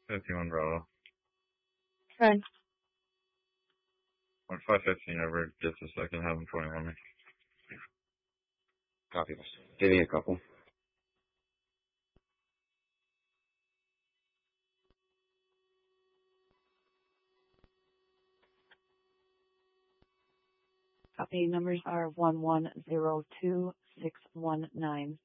51 Bravo. Okay. 515 over gets a second, have him 21 me. Copy this. Give me a couple. Copy numbers are 1102619.